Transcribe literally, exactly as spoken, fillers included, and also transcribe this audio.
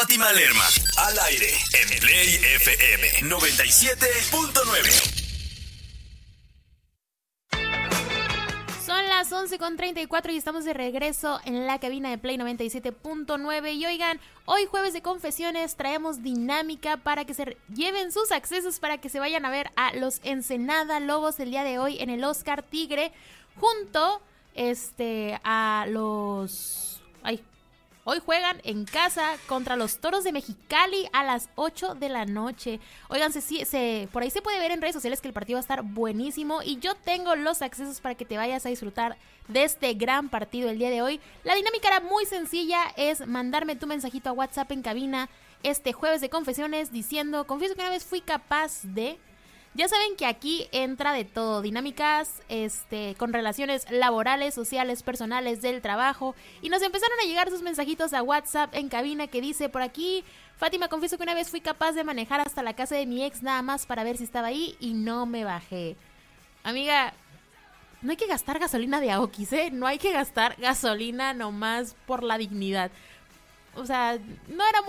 Fátima Lerma, al aire, en Play F M noventa y siete punto nueve. Son las once con treinta y cuatro y estamos de regreso en la cabina de Play noventa y siete punto nueve. Y oigan, hoy jueves de confesiones traemos dinámica para que se lleven sus accesos para que se vayan a ver a los Ensenada Lobos el día de hoy en el Oscar Tigre junto este a los... Ay, hoy juegan en casa contra los Toros de Mexicali a las ocho de la noche. Oigan, se, se, por ahí se puede ver en redes sociales que el partido va a estar buenísimo y yo tengo los accesos para que te vayas a disfrutar de este gran partido el día de hoy. La dinámica era muy sencilla, es mandarme tu mensajito a WhatsApp en cabina este jueves de confesiones diciendo: confieso que una vez fui capaz de... Ya saben que aquí entra de todo, dinámicas este, con relaciones laborales, sociales, personales, del trabajo. Y nos empezaron a llegar sus mensajitos a WhatsApp en cabina que dice por aquí: Fátima, confieso que una vez fui capaz de manejar hasta la casa de mi ex nada más para ver si estaba ahí y no me bajé. Amiga, no hay que gastar gasolina de Aokis, ¿eh? No hay que gastar gasolina nomás por la dignidad. O sea, no era muy